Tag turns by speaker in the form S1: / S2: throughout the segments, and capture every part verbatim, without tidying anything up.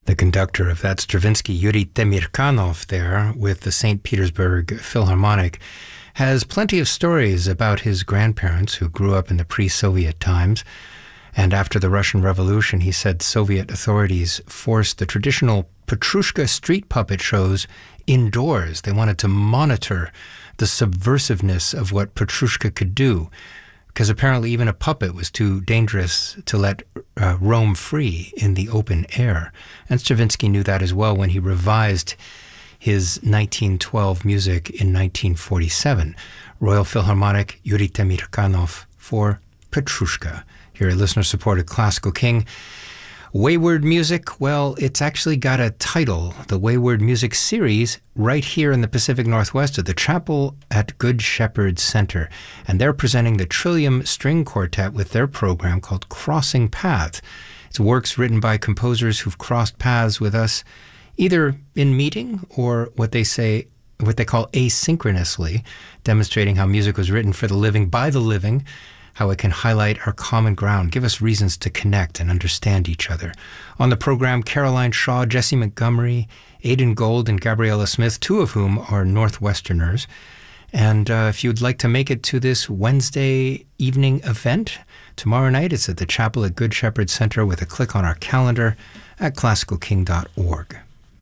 S1: The conductor of that Stravinsky, Yuri Temirkanov, there with the Saint Petersburg Philharmonic, has plenty of stories about his grandparents who grew up in the pre-Soviet times. And after the Russian Revolution, he said Soviet authorities forced the traditional Petrushka street puppet shows indoors. They wanted to monitor the subversiveness of what Petrushka could do, because apparently even a puppet was too dangerous to let uh, roam free in the open air. And Stravinsky knew that as well when he revised his nineteen twelve music in nineteen forty-seven. Royal Philharmonic, Yuri Temirkanov for Petrushka. Here at listener-supported Classical King. Wayward Music, well, it's actually got a title, the Wayward Music Series, right here in the Pacific Northwest at the Chapel at Good Shepherd Center. And they're presenting the Trillium String Quartet with their program called Crossing Paths. It's works written by composers who've crossed paths with us, either in meeting or what they say, what they call asynchronously, demonstrating how music was written for the living by the living, how it can highlight our common ground, give us reasons to connect and understand each other. On the program, Caroline Shaw, Jesse Montgomery, Aidan Gold, and Gabriella Smith, two of whom are Northwesterners. And uh, if you'd like to make it to this Wednesday evening event, tomorrow night it's at the Chapel at Good Shepherd Center with a click on our calendar at classical king dot org.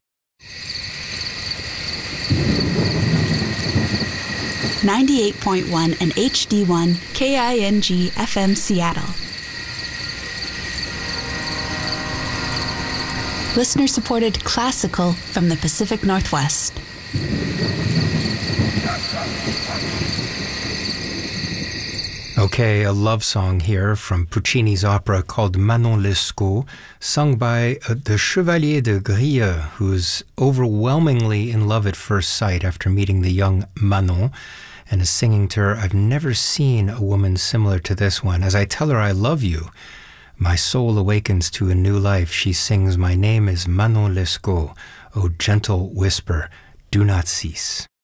S2: ninety-eight point one and H D one K I N G F M Seattle. Listener-supported classical from the Pacific Northwest.
S1: Okay, a love song here from Puccini's opera called Manon Lescaut, sung by uh, the Chevalier de Grieux, who's overwhelmingly in love at first sight after meeting the young Manon, and is singing to her, "I've never seen a woman similar to this one. As I tell her I love you, my soul awakens to a new life. She sings, my name is Manon Lescaut. O gentle whisper, do not cease."